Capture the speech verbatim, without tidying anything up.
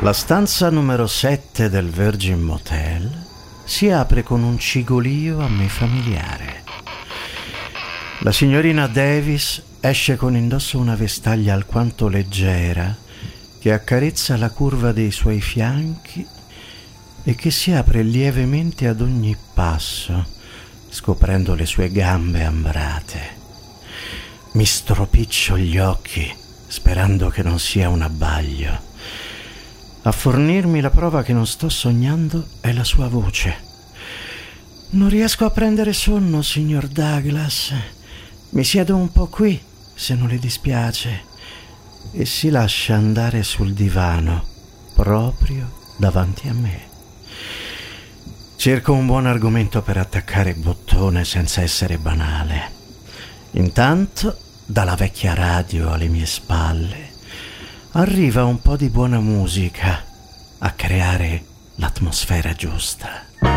La stanza numero sette del Virgin Motel si apre con un cigolio a me familiare. La signorina Davis esce con indosso una vestaglia alquanto leggera che accarezza la curva dei suoi fianchi e che si apre lievemente ad ogni passo, scoprendo le sue gambe ambrate. Mi stropiccio gli occhi, sperando che non sia un abbaglio. A fornirmi la prova che non sto sognando è la sua voce. Non riesco a prendere sonno, signor Douglas. Mi siedo un po' qui, se non le dispiace. E si lascia andare sul divano, proprio davanti a me. Cerco un buon argomento per attaccare il bottone senza essere banale. Intanto, dalla vecchia radio alle mie spalle, arriva un po' di buona musica a creare l'atmosfera giusta.